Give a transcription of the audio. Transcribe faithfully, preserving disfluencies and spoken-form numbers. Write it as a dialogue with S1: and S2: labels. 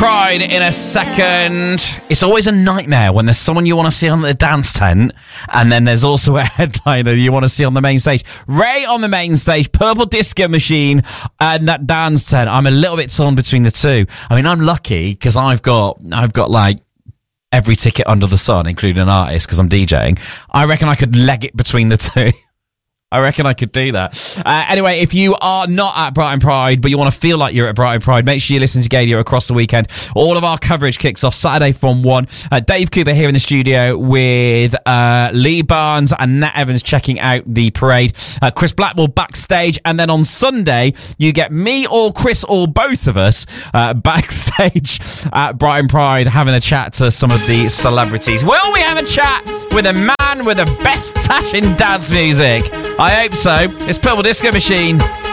S1: Pride in a second. It's always a nightmare when there's someone you want to see on the dance tent and then there's also a headliner you want to see on the main stage. Ray on the main stage, Purple Disco Machine, and that dance tent. I'm a little bit torn between the two. I mean, I'm lucky because I've got, I've got like every ticket under the sun, including an artist, because I'm DJing. I reckon I could leg it between the two. I reckon I could do that. Uh, anyway, if you are not at Brighton Pride, but you want to feel like you're at Brighton Pride, make sure you listen to Gadio across the weekend. All of our coverage kicks off Saturday from one. Uh, Dave Cooper here in the studio with uh, Lee Barnes and Nat Evans checking out the parade. Uh, Chris Blackwell backstage. And then on Sunday, you get me or Chris or both of us uh, backstage at Brighton Pride having a chat to some of the celebrities. Will we have a chat with a man with the best tash in dance music? I hope so. It's Purple Disco Machine.